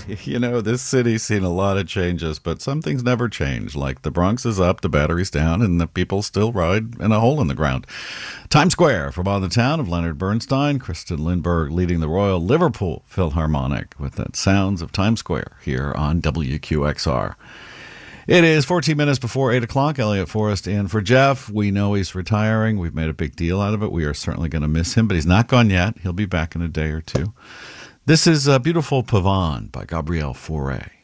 This city's seen a lot of changes, but some things never change. Like the Bronx is up, the battery's down, and the people still ride in a hole in the ground. Times Square from On the Town of Leonard Bernstein, Kristen Lindbergh leading the Royal Liverpool Philharmonic with that sounds of Times Square here on WQXR. It is 14 minutes before 8 o'clock. Elliot Forrest in for Jeff. We know he's retiring. We've made a big deal out of it. We are certainly going to miss him, but he's not gone yet. He'll be back in a day or two. This is Beautiful Pavane by Gabrielle Fauré.